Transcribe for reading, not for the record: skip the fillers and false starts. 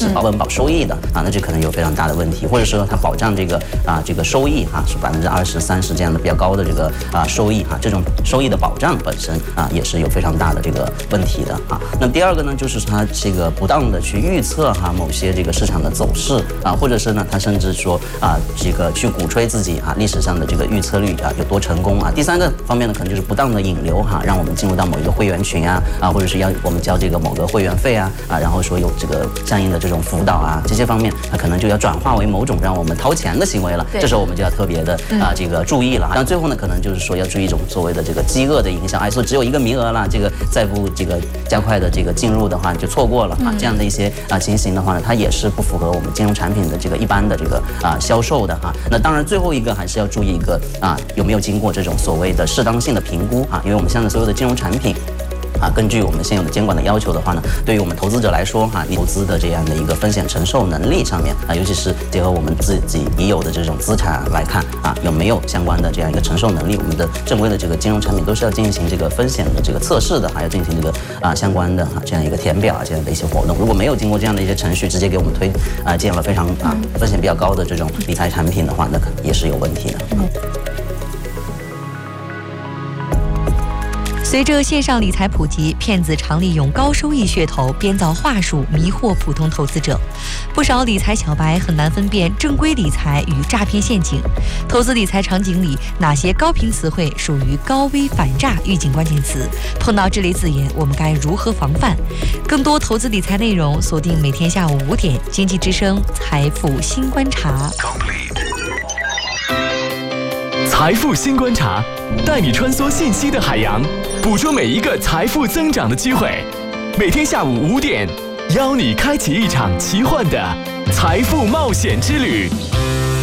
是保本保收益的那这可能有非常大的问题，或者说它保障这个收益是20%、30%这样的比较高的这个收益这种收益的保障本身也是有非常大的这个问题的那第二个呢，就是它这个不当的去预测某些这个市场的走势或者是呢，它甚至说这个去鼓吹自己历史上的这个预测率有多成功第三个方面呢，可能就是不当的引流让我们进入到某一个会员群或者是要我们交这个某个会员费然后说有这个相应的这种辅导这些方面，它可能就要转化为某种让我们掏钱的行为了。这时候我们就要特别的这个注意了。但最后呢，可能就是说要注意一种所谓的这个饥饿的影响，说只有一个名额了，这个再不这个加快的这个进入的话，就错过了这样的一些情形的话呢，它也是不符合我们金融产品的这个一般的这个销售的那当然最后一个还是要注意一个有没有经过这种所谓的适当性的评估因为我们现在所有的金融产品根据我们现有的监管的要求的话呢，对于我们投资者来说投资的这样的一个风险承受能力上面尤其是结合我们自己已有的这种资产来看有没有相关的这样一个承受能力。我们的正规的这个金融产品都是要进行这个风险的这个测试的，还要进行这个相关的这样一个填表这样的一些活动。如果没有经过这样的一些程序，直接给我们推荐了非常风险比较高的这种理财产品的话，那可能也是有问题的。 随着线上理财普及，骗子常利用高收益噱头编造话术迷惑普通投资者。不少理财小白很难分辨正规理财与诈骗陷阱。投资理财场景里，哪些高频词汇属于高危反诈预警关键词？碰到这类字眼，我们该如何防范？更多投资理财内容，锁定每天下午5点，经济之声财富新观察。 财富新观察，带你穿梭信息的海洋，捕捉每一个财富增长的机会。每天下午5点，邀你开启一场奇幻的财富冒险之旅。